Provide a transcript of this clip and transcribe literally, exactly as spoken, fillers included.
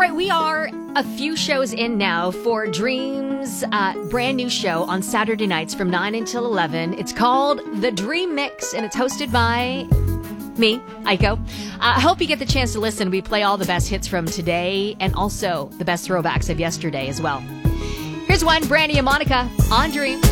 right, we are a few shows in now for Dream's uh, brand new show on Saturday nights from nine until eleven. It's called The Dream Mix, and it's hosted by me, Aiko. Uh, I hope you get the chance to listen. We play all the best hits from today and also the best throwbacks of yesterday as well. Here's one, Brandy and Monica on Dream.